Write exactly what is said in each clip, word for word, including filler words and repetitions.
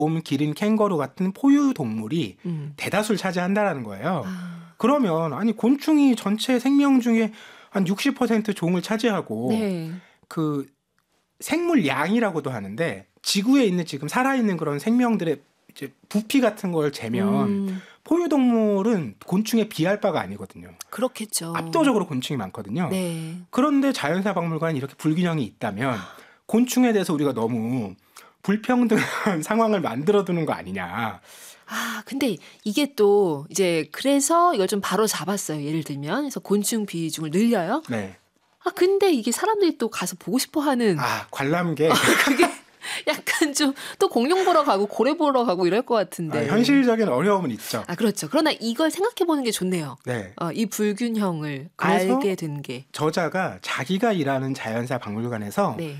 곰, 기린, 캥거루 같은 포유 동물이 음. 대다수를 차지한다라는 거예요. 아. 그러면 아니 곤충이 전체 생명 중에 한 육십 퍼센트 종을 차지하고 네. 그 생물량이라고도 하는데 지구에 있는 지금 살아있는 그런 생명들의 이제 부피 같은 걸 재면 음. 포유동물은 곤충에 비할 바가 아니거든요. 그렇겠죠. 압도적으로 곤충이 많거든요. 네. 그런데 자연사 박물관에 이렇게 불균형이 있다면 곤충에 대해서 우리가 너무 불평등한 상황을 만들어두는 거 아니냐. 아, 근데 이게 또 이제 그래서 이걸 좀 바로 잡았어요. 예를 들면 그래서 곤충 비중을 늘려요. 네. 아, 근데 이게 사람들이 또 가서 보고 싶어하는 아, 관람객. 그게 약간 좀 또 공룡 보러 가고 고래 보러 가고 이럴 것 같은데. 아, 현실적인 어려움은 있죠. 아, 그렇죠. 그러나 이걸 생각해 보는 게 좋네요. 네. 어, 이 불균형을 그래서 알게 된 게. 저자가 자기가 일하는 자연사 박물관에서 네.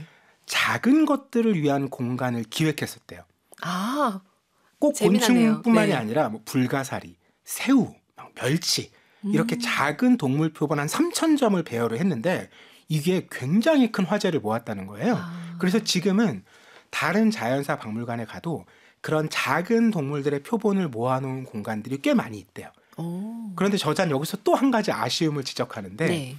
작은 것들을 위한 공간을 기획했었대요. 아, 꼭 재미나네요. 곤충뿐만이 네. 아니라 뭐 불가사리, 새우, 막 멸치 이렇게 음. 작은 동물 표본 한 삼천 점을 배열을 했는데 이게 굉장히 큰 화제를 모았다는 거예요. 아. 그래서 지금은 다른 자연사 박물관에 가도 그런 작은 동물들의 표본을 모아놓은 공간들이 꽤 많이 있대요. 오. 그런데 저자는 여기서 또 한 가지 아쉬움을 지적하는데 네.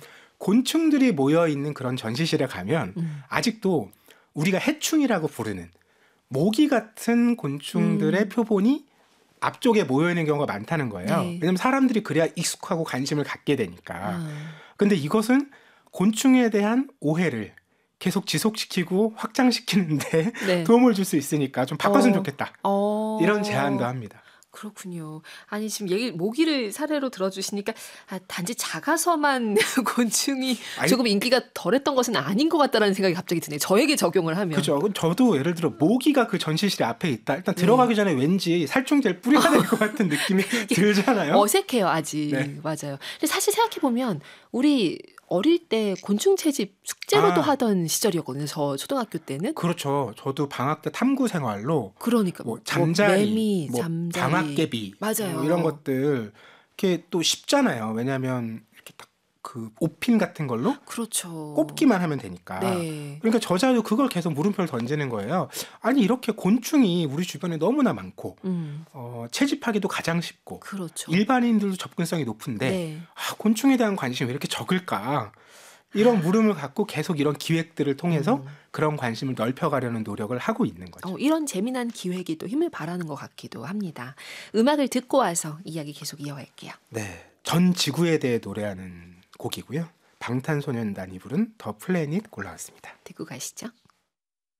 곤충들이 모여있는 그런 전시실에 가면 음. 아직도 우리가 해충이라고 부르는 모기 같은 곤충들의 음. 표본이 앞쪽에 모여있는 경우가 많다는 거예요. 네. 왜냐하면 사람들이 그래야 익숙하고 관심을 갖게 되니까. 아. 근데 이것은 곤충에 대한 오해를 계속 지속시키고 확장시키는데 네. 도움을 줄 수 있으니까 좀 바꿨으면 어. 좋겠다. 어. 이런 제안도 합니다. 그렇군요. 아니 지금 얘기 모기를 사례로 들어주시니까 아, 단지 작아서만 곤충이 아니, 조금 인기가 덜했던 것은 아닌 것 같다라는 생각이 갑자기 드네요. 저에게 적용을 하면. 그죠. 저도 예를 들어 모기가 그 전시실에 앞에 있다. 일단 네. 들어가기 전에 왠지 살충제를 뿌려야 될 것 같은 느낌이 들잖아요. 어색해요 아직. 네. 맞아요. 근데 사실 생각해 보면 우리 어릴 때 곤충 채집 숙제로도 아. 하던 시절이었거든요. 저 초등학교 때는. 그렇죠. 저도 방학 때 탐구 생활로 그러니까 뭐 뭐 잠자리, 매미, 뭐 잠자리, 방앗개비 맞아요. 뭐 이런 것들 이렇게 또 쉽잖아요. 왜냐하면 이렇게 딱 그 옷핀 같은 걸로 그렇죠. 꼽기만 하면 되니까. 네. 그러니까 저자도 그걸 계속 물음표를 던지는 거예요. 아니 이렇게 곤충이 우리 주변에 너무나 많고 음. 어, 채집하기도 가장 쉽고 그렇죠. 일반인들도 접근성이 높은데 네. 아, 곤충에 대한 관심이 왜 이렇게 적을까? 이런 물음을 갖고 계속 이런 기획들을 통해서 음. 그런 관심을 넓혀가려는 노력을 하고 있는 거죠. 어, 이런 재미난 기획이 또 힘을 발하는 것 같기도 합니다. 음악을 듣고 와서 이야기 계속 이어갈게요. 네, 전 지구에 대해 노래하는 곡이고요. 방탄소년단이 부른 더 플래닛 골라왔습니다. 듣고 가시죠.